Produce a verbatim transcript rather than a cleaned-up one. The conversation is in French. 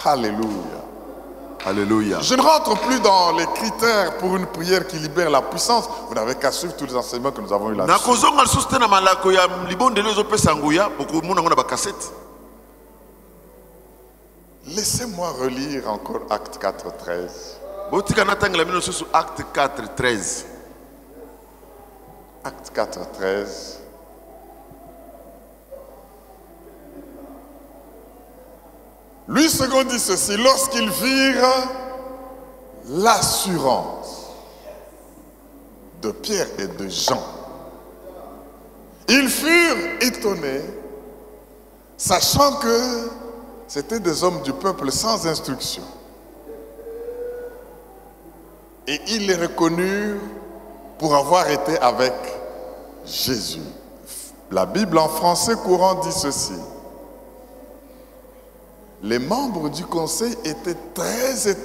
Alléluia. Alléluia. Je ne rentre plus dans les critères pour une prière qui libère la puissance. Vous n'avez qu'à suivre tous les enseignements que nous avons eu là-dessus. Laissez-moi relire encore Acte quatre, treize. Acte quatre, treize. Acte quatre, treize. Lui second dit ceci: lorsqu'ils virent l'assurance de Pierre et de Jean, ils furent étonnés, sachant que c'étaient des hommes du peuple sans instruction. Et ils les reconnurent pour avoir été avec Jésus. La Bible en français courant dit ceci: les membres du conseil étaient très étonnés